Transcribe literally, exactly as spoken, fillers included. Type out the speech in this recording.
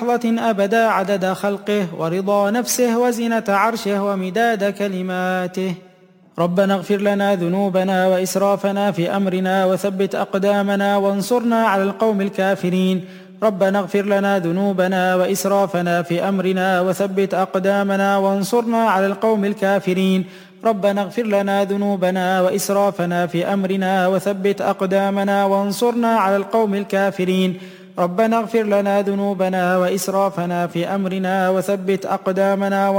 لحظة أبدا عدد خلقه ورضا نفسه وزنة عرشه ومداد كلماته. ربنا اغفر لنا ذنوبنا وإسرافنا في أمرنا وثبت أقدامنا وانصرنا على القوم الكافرين. ربنا اغفر لنا ذنوبنا وإسرافنا في أمرنا وثبت أقدامنا وانصرنا على القوم الكافرين. ربنا اغفر لنا ذنوبنا وإسرافنا في أمرنا وثبت أقدامنا وانصرنا على القوم الكافرين. ربنا اغفر لنا ذنوبنا وإسرافنا في أمرنا وثبت أقدامنا